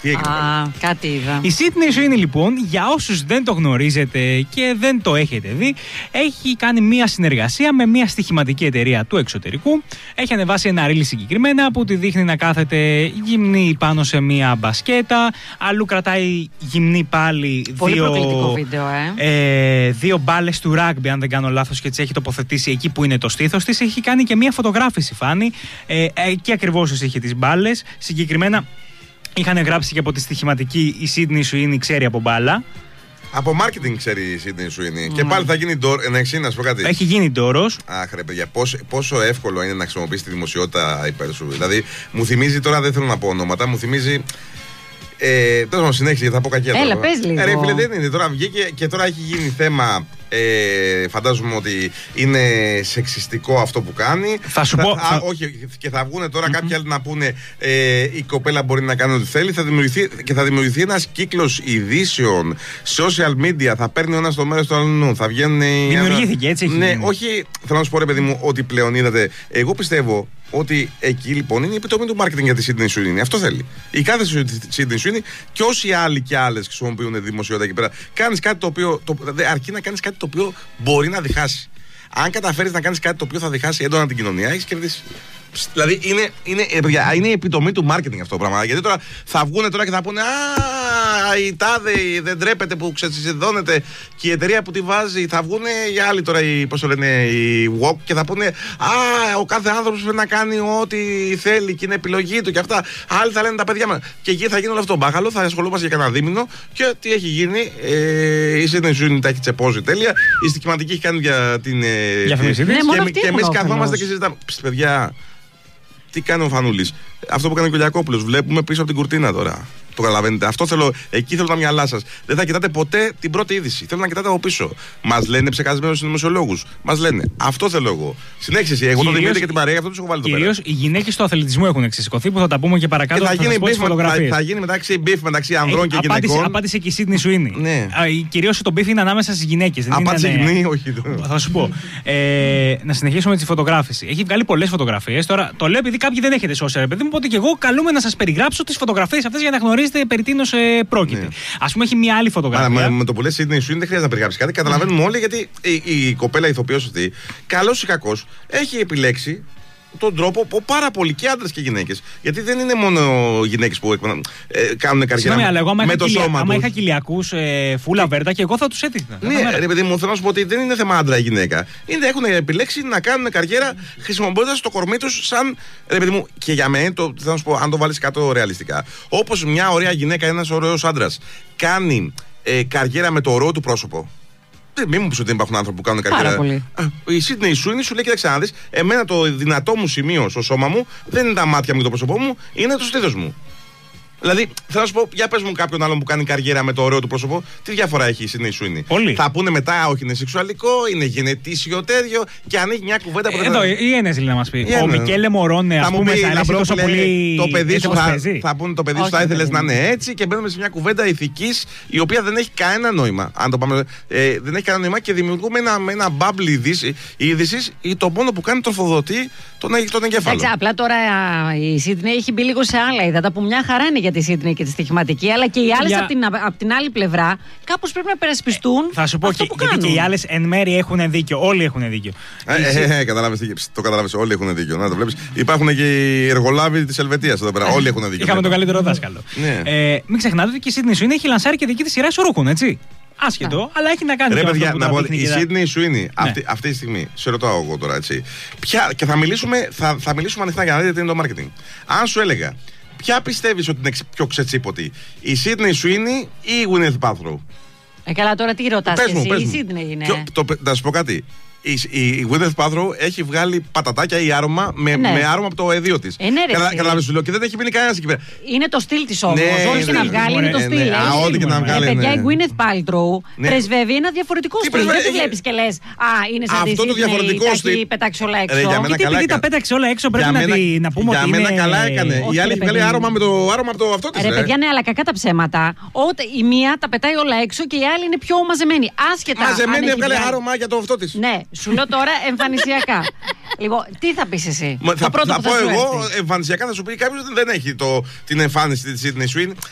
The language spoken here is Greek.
Τι έγινε? Κάτι είδα. Η Sydney Sweeney, λοιπόν, για όσους δεν το γνωρίζετε και δεν το έχετε δει, έχει κάνει μία συνεργασία με μία στοιχηματική εταιρεία του εξωτερικού. Έχει ανεβάσει ένα ρίλι συγκεκριμένα που τη δείχνει να κάθεται γυμνή πάνω σε μία μπασκέτα. Αλλού κρατάει γυμνή πάλι Πολύ προκλητικό βίντεο, δύο μπάλες του ράγμπι, αν δεν κάνω λάθος, και τις έχει τοποθετήσει εκεί που είναι το στήθος της. Έχει κάνει και μία φωτογράφηση, Φάνη, και ακριβώς είχε τις μπάλες. Συγκεκριμένα είχαν γράψει και από τη στοιχηματική η Sydney Sweeney ξέρει από μπάλα. Από marketing ξέρει η Sydney Sweeney. Και πάλι θα γίνει να σου πω κάτι. Έχει γίνει ντόρος. Αχ, ρε παιδιά, πόσο εύκολο είναι να χρησιμοποιήσει τη δημοσιότητα υπέρ σου. Δηλαδή, μου θυμίζει τώρα, δεν θέλω να πω ονόματα, μου θυμίζει. Τέλος πάντων, συνέχισε γιατί θα πω κακία. Έλα, πες λίγο. Ρε φίλε, δεν είναι. Τώρα βγήκε και τώρα έχει γίνει θέμα. Φαντάζομαι ότι είναι σεξιστικό αυτό που κάνει. Θα σου πω. Όχι, και θα βγουν τώρα κάποιοι άλλοι να πούνε η κοπέλα μπορεί να κάνει ό,τι θέλει. Θα δημιουργηθεί ένας κύκλος ειδήσεων, social media. Θα παίρνει ο ένας το μέρος του άλλου. Θα βγαίνουν. Δημιουργήθηκε έτσι. Ναι, όχι. Θέλω να σου πω, ρε παιδί μου, ότι πλέον είδατε. Εγώ πιστεύω ότι εκεί λοιπόν είναι η επιτομή του marketing για τη Sydney Sweeney. Αυτό θέλει. Η κάθε Sydney Sweeney και όσοι άλλοι και άλλες χρησιμοποιούν δημοσιότητα εκεί πέρα. Κάνεις κάτι το οποίο. Αρκεί να κάνεις κάτι το οποίο μπορεί να διχάσει. Αν καταφέρεις να κάνεις κάτι το οποίο θα διχάσει έντονα την κοινωνία, έχεις κερδίσει. Δηλαδή είναι η επιτομή του marketing αυτό το πράγμα. Γιατί τώρα θα βγουν τώρα και θα πούνε η τάδε δεν τρέπεται που ξεσυδώνεται και η εταιρεία που τη βάζει. Θα βγουν οι άλλοι τώρα, πώς το λένε, οι WOK, και θα πούνε ο κάθε άνθρωπος πρέπει να κάνει ό,τι θέλει και είναι επιλογή του και αυτά. Άλλοι θα λένε τα παιδιά μας. Και εκεί θα γίνει όλο αυτό μπάχαλο, θα ασχολούμαστε για κανένα δίμηνο. Και τι έχει γίνει, η Sydney Sweeney τα έχει τσεπώσει τέλεια. Η στοιχηματική έχει κάνει για την. Και εμείς καθόμαστε και συζητάμε. Παιδιά. Τι κάνει ο Φανούλης? Αυτό που κάνει ο Κυλιακόπουλος. Βλέπουμε πίσω από την κουρτίνα τώρα. Το καταλαβαίνετε. Εκεί θέλω τα μυαλά σας. Δεν θα κοιτάτε ποτέ την πρώτη είδηση. Θέλω να κοιτάτε από πίσω. Μας λένε ψεκασμένους δημοσιολόγους. Μας λένε. Αυτό θέλω εγώ. Συνέχισε εσύ. Εγώ το Δημήτρη και την Μαρία, αυτό τους έχω βάλει εδώ πέρα. Κυρίως οι γυναίκες του αθλητισμού έχουν εξισηκωθεί, που θα τα πούμε και παρακάτω. Θα γίνει μεταξύ ανδρών και γυναικών. Απάντησε και η Sydney Sweeney. Ναι. Κυρίως το beef είναι ανάμεσα στις γυναίκες. Απάντησε γυνή, όχι. Θα σου πω. Να συνεχίσουμε τη φωτογράφηση. Έχει βγάλει πολλές φωτογραφίες. Τώρα το λέω επειδή κάποιοι δεν έχετε social, παιδί μου, οπότε και εγώ καλούμε να σας περιγράψω τις φωτογραφίες αυτές για να γνωρίζετε περί τίνος πρόκειται. Ας πούμε, έχει μια άλλη φωτογραφία. Με το που λες Sydney Sweeney δεν χρειάζεται να περιγράψει κάτι. Καταλαβαίνουμε όλοι γιατί η κοπέλα ηθοποιός αυτή, καλός ή κακός, έχει επιλέξει τον τρόπο που πάρα πολλοί και άντρες και γυναίκες. Γιατί δεν είναι μόνο γυναίκες που κάνουν καριέρα με το σώμα τους. Άμα είχα κοιλιακούς φούλα βέρτα και εγώ θα τους έδειχνα. Ναι, ρε παιδί μου, θέλω να σου πω ότι δεν είναι θέμα άντρα ή γυναίκα. Έχουν επιλέξει να κάνουν καριέρα χρησιμοποιώντας το κορμί τους σαν. Ρε παιδί μου, και για μένα, θέλω να σου πω, αν το βάλεις κάτω ρεαλιστικά, όπως μια ωραία γυναίκα, ένας ωραίος άντρας κάνει καριέρα με το ωραίο του πρόσωπο. Μην μου πεις ότι δεν υπάρχουν άνθρωποι που κάνουν καριέρα. Η Sydney Sweeney σου λέει: κοίταξε να δεις, εμένα το δυνατό μου σημείο στο σώμα μου δεν είναι τα μάτια μου και το πρόσωπό μου, είναι το στήθος μου. Δηλαδή, θέλω να σου πω, για πες μου κάποιον άλλον που κάνει καριέρα με το ωραίο του πρόσωπο, τι διαφορά έχει η Sydney Sweeney? Πολύ. Θα πούνε μετά, όχι, είναι σεξουαλικό, είναι γενετήσιο τέτοιο, και ανοίγει μια κουβέντα που εδώ, η Ένεση να μας πει. Ο Μικέλε Μορόνε, ας πούμε, θα αρέσει τόσο πολύ. Το παιδί σου θα πούνε, το παιδί σου θα ήθελες να είναι έτσι, και μπαίνουμε σε μια κουβέντα ηθικής, η οποία δεν έχει κανένα νόημα. Αν το πάμε, δεν έχει κανένα νόημα και δημιουργούμε ένα bubble είδησης, το μόνο που κάνει τροφοδοτεί τον εγκέφαλο. Εντάξει, απλά τώρα η Sydney έχει μπει λίγο σε άλλα ύδατα που μια χαρά είναι για τη Sydney και τη στοιχηματική, αλλά και οι άλλες από την άλλη πλευρά κάπως πρέπει να περασπιστούν. Θα σου πω αυτό και γιατί και οι άλλες εν μέρει έχουν δίκιο. Όλοι έχουν δίκιο. Το κατάλαβες, όλοι έχουν δίκιο. Να το βλέπεις. Υπάρχουν και οι εργολάβοι της Ελβετίας εδώ πέρα. Όλοι έχουν δίκιο. Είχαμε τον καλύτερο δάσκαλο. Μην ξεχνάτε ότι και η Sydney Sweeney έχει λανσάρει και δική της σειρά ισορρούχων, έτσι. Άσχετο, αλλά έχει να κάνει. Ρε παιδιά, να πω, η Sydney Sweeney αυτή τη στιγμή, σε ρωτάω εγώ τώρα, έτσι. Και θα μιλήσουμε ανοιχτά για να δείτε τι είναι το marketing. Αν σου έλεγα, ποια πιστεύεις ότι είναι πιο ξετσίποτη, η Sydney Sweeney ή η Gwyneth Paltrow? Καλά, τώρα τι ρωτάς εσύ, η Sydney είναι. Να σου πω κάτι. Η Gwyneth Paltrow έχει βγάλει πατατάκια ή άρωμα με άρωμα από το εδίο της. Καταλάβεις, σου λέω, και δεν έχει μείνει κανένας εκεί πέρα. Είναι το στυλ της όμως. Ό,τι και να βγάλει είναι το στυλ. Ό,τι και να βγάλει. Παιδιά, η Gwyneth Paltrow πρεσβεύει ένα διαφορετικό στυλ. Δεν τη βλέπεις και λες είναι σαν αυτό το διαφορετικό στυλ. Τα έχει πετάξει όλα έξω. Και επειδή τα πέταξε όλα έξω, πρέπει να πούμε ότι. Για μένα καλά έκανε. Η άλλη έχει βγάλει άρωμα με το άρωμα από το αυτό της. Ρε παιδιά, ναι, αλλά κακά τα ψέματα. Η μία τα πετάει όλα έξω και η άλλη είναι πιο μαζεμένη. Άσχετα. Μαζεμένη έβγαλε άρωμα για το αυτό της. Ναι. Σου λέω τώρα εμφανισιακά. Λοιπόν, τι θα πεις εσύ? Θα πω εγώ, εμφανισιακά θα σου πει κάποιος δεν έχει την εμφάνιση της Sydney Sweeney.